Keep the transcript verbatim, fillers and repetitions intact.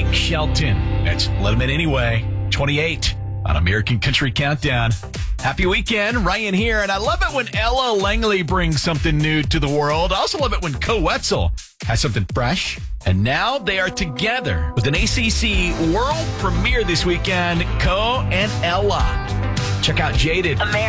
Shelton. That's Let 'Em In Anyway. twenty-eight on American Country Countdown. Happy weekend. Ryan here. And I love it when Ella Langley brings something new to the world. I also love it when Co Wetzel has something fresh. And now they are together with an A C C world premiere this weekend. Co and Ella. Check out Jaded. American